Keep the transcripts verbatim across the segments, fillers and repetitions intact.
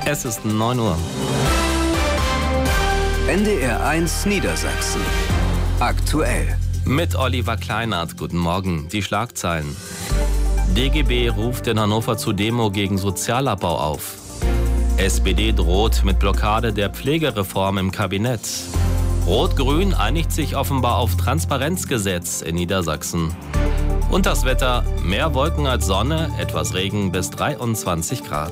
Es ist neun Uhr. N D R eins Niedersachsen. Aktuell. Mit Oliver Kleinert. Guten Morgen. Die Schlagzeilen. D G B ruft in Hannover zu Demo gegen Sozialabbau auf. S P D droht mit Blockade der Pflegereform im Kabinett. Rot-Grün einigt sich offenbar auf Transparenzgesetz in Niedersachsen. Und das Wetter: mehr Wolken als Sonne, etwas Regen bis dreiundzwanzig Grad.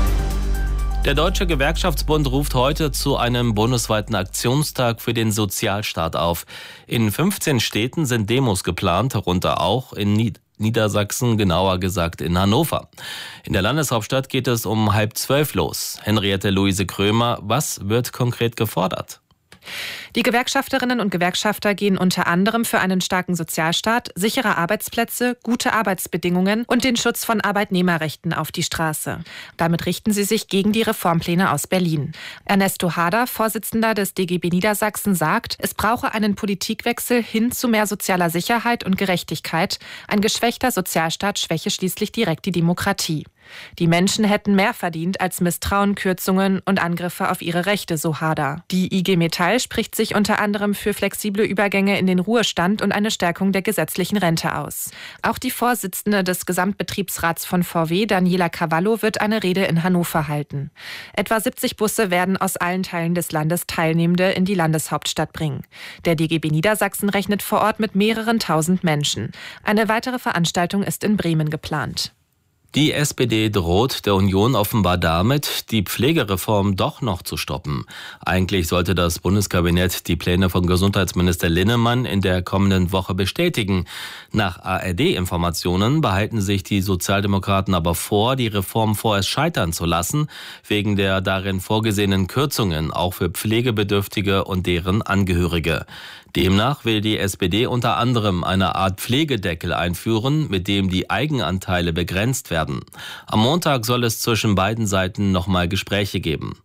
Der Deutsche Gewerkschaftsbund ruft heute zu einem bundesweiten Aktionstag für den Sozialstaat auf. In fünfzehn Städten sind Demos geplant, darunter auch in Nied- Niedersachsen, genauer gesagt in Hannover. In der Landeshauptstadt geht es um halb zwölf los. Henriette Luise Krömer, was wird konkret gefordert? Die Gewerkschafterinnen und Gewerkschafter gehen unter anderem für einen starken Sozialstaat, sichere Arbeitsplätze, gute Arbeitsbedingungen und den Schutz von Arbeitnehmerrechten auf die Straße. Damit richten sie sich gegen die Reformpläne aus Berlin. Ernesto Hader, Vorsitzender des D G B Niedersachsen, sagt, es brauche einen Politikwechsel hin zu mehr sozialer Sicherheit und Gerechtigkeit. Ein geschwächter Sozialstaat schwäche schließlich direkt die Demokratie. Die Menschen hätten mehr verdient als Misstrauen, Kürzungen und Angriffe auf ihre Rechte, so Hader. Die I G Metall spricht sich unter anderem für flexible Übergänge in den Ruhestand und eine Stärkung der gesetzlichen Rente aus. Auch die Vorsitzende des Gesamtbetriebsrats von V W, Daniela Cavallo, wird eine Rede in Hannover halten. Etwa siebzig Busse werden aus allen Teilen des Landes Teilnehmende in die Landeshauptstadt bringen. Der D G B Niedersachsen rechnet vor Ort mit mehreren tausend Menschen. Eine weitere Veranstaltung ist in Bremen geplant. Die S P D droht der Union offenbar damit, die Pflegereform doch noch zu stoppen. Eigentlich sollte das Bundeskabinett die Pläne von Gesundheitsminister Linnemann in der kommenden Woche bestätigen. Nach A R D-Informationen behalten sich die Sozialdemokraten aber vor, die Reform vorerst scheitern zu lassen, wegen der darin vorgesehenen Kürzungen, auch für Pflegebedürftige und deren Angehörige. Demnach will die S P D unter anderem eine Art Pflegedeckel einführen, mit dem die Eigenanteile begrenzt werden. Am Montag soll es zwischen beiden Seiten nochmal Gespräche geben.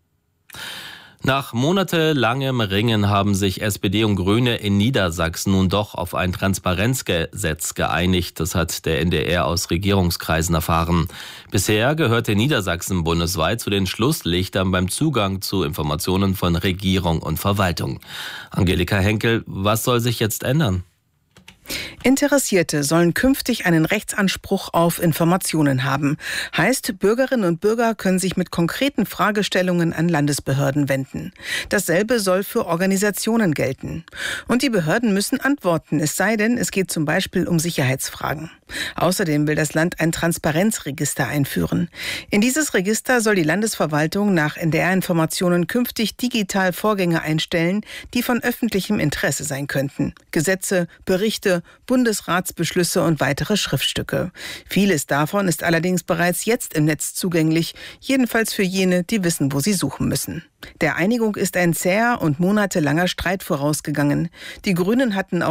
Nach monatelangem Ringen haben sich S P D und Grüne in Niedersachsen nun doch auf ein Transparenzgesetz geeinigt. Das hat der N D R aus Regierungskreisen erfahren. Bisher gehörte Niedersachsen bundesweit zu den Schlusslichtern beim Zugang zu Informationen von Regierung und Verwaltung. Angelika Henkel, was soll sich jetzt ändern? Interessierte sollen künftig einen Rechtsanspruch auf Informationen haben. Heißt, Bürgerinnen und Bürger können sich mit konkreten Fragestellungen an Landesbehörden wenden. Dasselbe soll für Organisationen gelten. Und die Behörden müssen antworten, es sei denn, es geht zum Beispiel um Sicherheitsfragen. Außerdem will das Land ein Transparenzregister einführen. In dieses Register soll die Landesverwaltung nach N D R-Informationen künftig digital Vorgänge einstellen, die von öffentlichem Interesse sein könnten. Gesetze, Berichte, Bundesratsbeschlüsse und weitere Schriftstücke. Vieles davon ist allerdings bereits jetzt im Netz zugänglich, jedenfalls für jene, die wissen, wo sie suchen müssen. Der Einigung ist ein zäher und monatelanger Streit vorausgegangen. Die Grünen hatten auf